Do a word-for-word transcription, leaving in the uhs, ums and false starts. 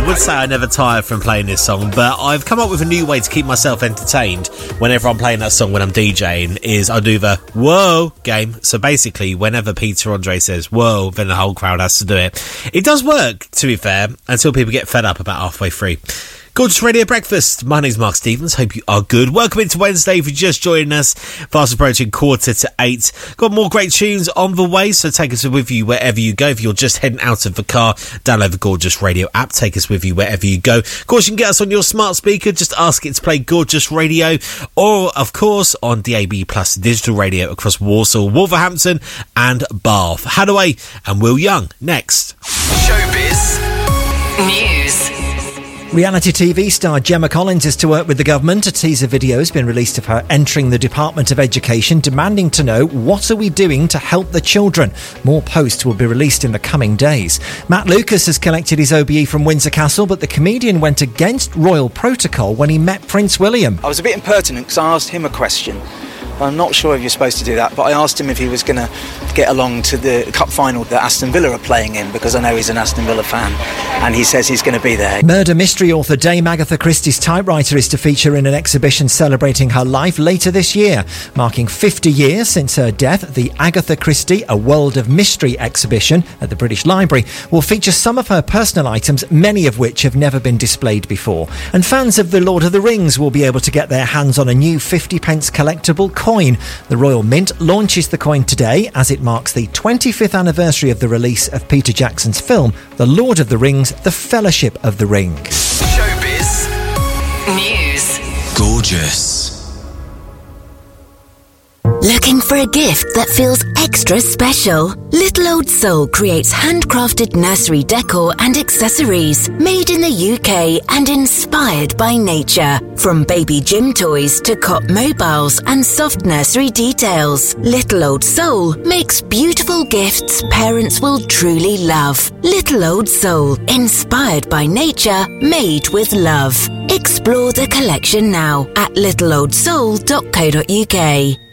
I would say I never tire from playing this song, but I've come up with a new way to keep myself entertained whenever I'm playing that song when I'm DJing, is I do the whoa game. So basically, whenever Peter Andre says whoa, then the whole crowd has to do it. It does work, to be fair, until people get fed up about halfway through. Gorgeous Radio Breakfast. My name's Mark Stevens. Hope you are good. Welcome into Wednesday if you're just joining us. Fast approaching quarter to eight. Got more great tunes on the way, so take us with you wherever you go. If you're just heading out of the car, download the Gorgeous Radio app. Take us with you wherever you go. Of course, you can get us on your smart speaker. Just ask it to play Gorgeous Radio. Or, of course, on D A B Plus digital radio across Walsall, Wolverhampton and Bath. Hadaway and Will Young next. Showbiz News. Reality T V star Gemma Collins is to work with the government. A teaser video has been released of her entering the Department of Education, demanding to know what are we doing to help the children. More posts will be released in the coming days. Matt Lucas has collected his O B E from Windsor Castle, but the comedian went against royal protocol when he met Prince William. I was a bit impertinent because I asked him a question. I'm not sure if you're supposed to do that, but I asked him if he was going to get along to the cup final that Aston Villa are playing in, because I know he's an Aston Villa fan, and he says he's going to be there. Murder mystery author Dame Agatha Christie's typewriter is to feature in an exhibition celebrating her life later this year. Marking fifty years since her death, the Agatha Christie A World of Mystery exhibition at the British Library will feature some of her personal items, many of which have never been displayed before. And fans of The Lord of the Rings will be able to get their hands on a new fifty pence collectible coin. The Royal Mint launches the coin today as it marks the twenty-fifth anniversary of the release of Peter Jackson's film The Lord of the Rings, The Fellowship of the Ring. Showbiz News. Gorgeous. Looking for a gift that feels extra special? Little Old Soul creates handcrafted nursery decor and accessories made in the U K and inspired by nature. From baby gym toys to cot mobiles and soft nursery details, Little Old Soul makes beautiful gifts parents will truly love. Little Old Soul, inspired by nature, made with love. Explore the collection now at little old soul dot co dot uk.